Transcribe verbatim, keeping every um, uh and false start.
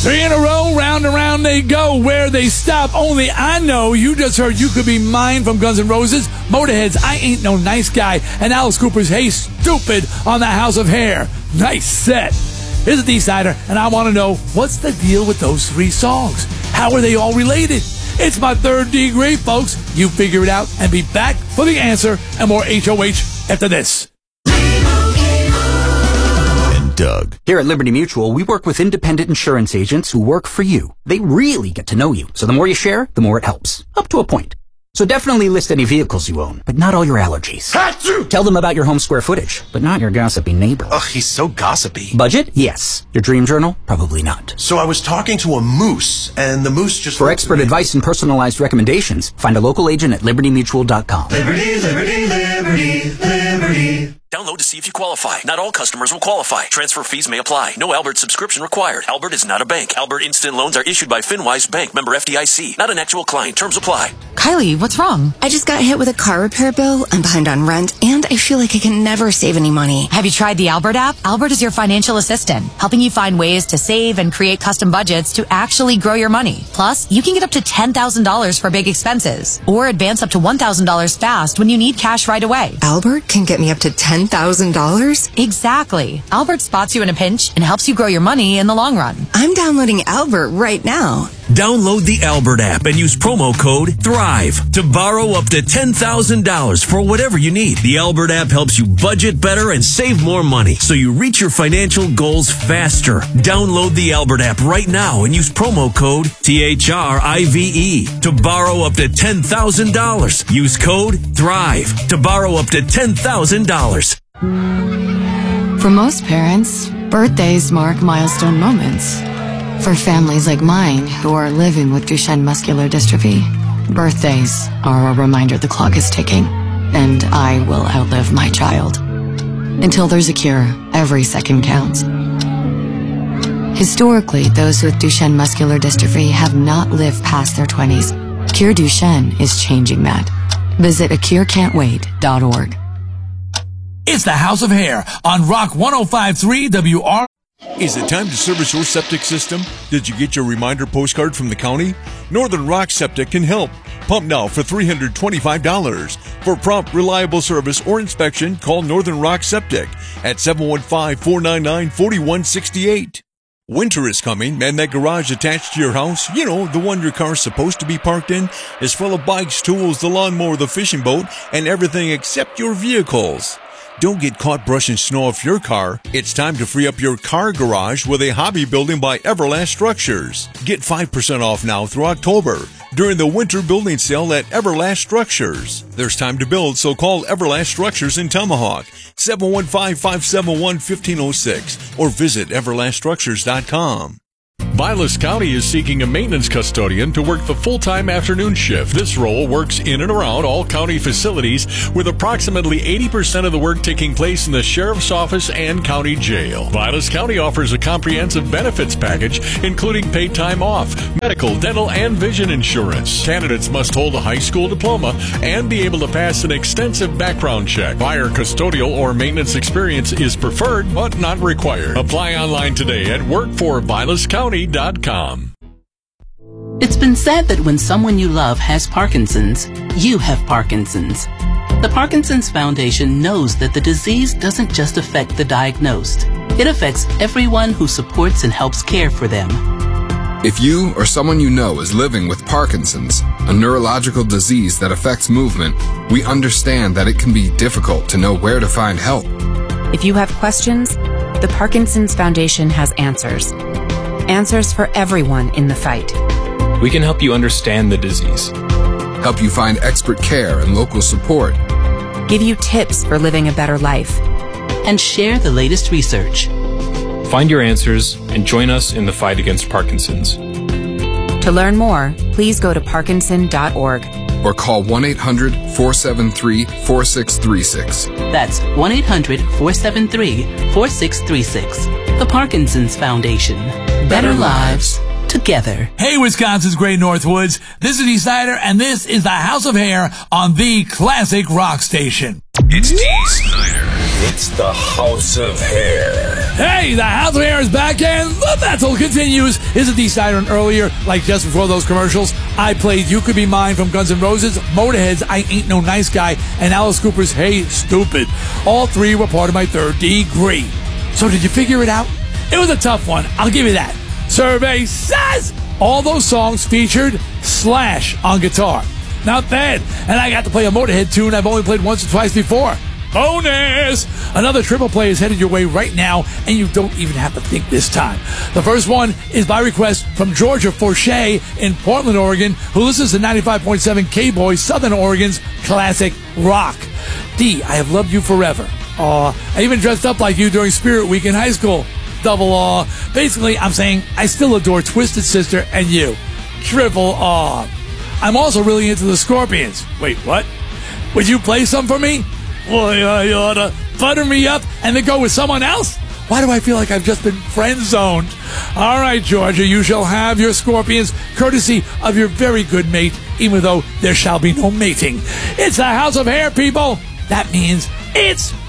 Three in a row, round and round they go. Where they stop, only I know. You just heard You Could Be Mine from Guns N' Roses, Motorhead's I Ain't No Nice Guy, and Alice Cooper's Hey Stupid on the House of Hair. Nice set. Here's a D-Sider, and I want to know, what's the deal with those three songs? How are they all related? It's my third degree, folks. You figure it out and be back for the answer and more H O H after this. And Doug. Here at Liberty Mutual, we work with independent insurance agents who work for you. They really get to know you, so the more you share, the more it helps. Up to a point. So definitely list any vehicles you own, but not all your allergies. Achoo! Tell them about your home square footage, but not your gossipy neighbor. Ugh, he's so gossipy. Budget? Yes. Your dream journal? Probably not. So I was talking to a moose, and the moose just... For expert advice and personalized recommendations, find a local agent at liberty mutual dot com. Liberty, liberty, liberty, liberty. Download to see if you qualify. Not all customers will qualify. Transfer fees may apply. No Albert subscription required. Albert is not a bank. Albert Instant Loans are issued by FinWise Bank, member F D I C. Not an actual client. Terms apply. Kylie, what's wrong? I just got hit with a car repair bill. I'm behind on rent, and I feel like I can never save any money. Have you tried the Albert app? Albert is your financial assistant, helping you find ways to save and create custom budgets to actually grow your money. Plus, you can get up to ten thousand dollars for big expenses, or advance up to one thousand dollars fast when you need cash right away. Albert can get me up to ten thousand dollars? Exactly. Albert spots you in a pinch and helps you grow your money in the long run. I'm downloading Albert right now. Download the Albert app and use promo code THRIVE to borrow up to ten thousand dollars for whatever you need. The Albert app helps you budget better and save more money so you reach your financial goals faster. Download the Albert app right now and use promo code T H R I V E to borrow up to ten thousand dollars. Use code THRIVE to borrow up to ten thousand dollars. For most parents, birthdays mark milestone moments. For families like mine who are living with Duchenne muscular dystrophy, birthdays are a reminder the clock is ticking, and I will outlive my child. Until there's a cure, every second counts. Historically, those with Duchenne muscular dystrophy have not lived past their twenties. Cure Duchenne is changing that. Visit a cure can't wait dot org. It's the House of Hair on Rock one oh five point three W R. Is it time to service your septic system? Did you get your reminder postcard from the county? Northern Rock Septic can help. Pump now for three hundred twenty-five dollars. For prompt, reliable service or inspection, call Northern Rock Septic at seven one five, four nine nine, four one six eight. Winter is coming, and that garage attached to your house, you know, the one your car's supposed to be parked in, is full of bikes, tools, the lawnmower, the fishing boat, and everything except your vehicles. Don't get caught brushing snow off your car. It's time to free up your car garage with a hobby building by Everlast Structures. Get five percent off now through October during the winter building sale at Everlast Structures. There's time to build, so call Everlast Structures in Tomahawk, seven one five, five seven one, one five zero six, or visit everlast structures dot com. Vilas County is seeking a maintenance custodian to work the full-time afternoon shift. This role works in and around all county facilities, with approximately eighty percent of the work taking place in the sheriff's office and county jail. Vilas County offers a comprehensive benefits package, including paid time off, medical, dental, and vision insurance. Candidates must hold a high school diploma and be able to pass an extensive background check. Prior custodial or maintenance experience is preferred, but not required. Apply online today at work for vilas county dot com. It's been said that when someone you love has Parkinson's, you have Parkinson's. The Parkinson's Foundation knows that the disease doesn't just affect the diagnosed. It affects everyone who supports and helps care for them. If you or someone you know is living with Parkinson's, a neurological disease that affects movement, we understand that it can be difficult to know where to find help. If you have questions, the Parkinson's Foundation has answers. Answers for everyone in the fight. We can help you understand the disease, help you find expert care and local support, give you tips for living a better life, and share the latest research. Find your answers and join us in the fight against Parkinson's. To learn more, please go to parkinson dot org or call one eight hundred, four seven three, four six three six. That's one eight hundred, four seven three, four six three six. The Parkinson's Foundation. Better lives together. Hey, Wisconsin's Great Northwoods. This is Dee Snider, and this is the House of Hair on the classic rock station. It's Dee Snider. It's the House of Hair. Hey, the House of Hair is back and the battle continues. Is it decided earlier, like just before those commercials? I played You Could Be Mine from Guns N' Roses, Motorhead's I Ain't No Nice Guy, and Alice Cooper's Hey Stupid. All three were part of my third degree. So did you figure it out? It was a tough one, I'll give you that. Survey says all those songs featured Slash on guitar. Not bad. And I got to play a Motorhead tune I've only played once or twice before. Bonus! Another triple play is headed your way right now, and you don't even have to think this time. The first one is by request from Georgia Forshey in Portland, Oregon, who listens to ninety-five point seven K-Boy, Southern Oregon's classic rock. D, I have loved you forever. Aw, I even dressed up like you during Spirit Week in high school. Double aw. Basically, I'm saying I still adore Twisted Sister and you. Triple aw. I'm also really into the Scorpions. Wait, what? Would you play some for me? Boy, I ought to butter me up and then go with someone else? Why do I feel like I've just been friend-zoned? All right, Georgia, you shall have your Scorpions, courtesy of your very good mate, even though there shall be no mating. It's the House of Hair, people. That means it's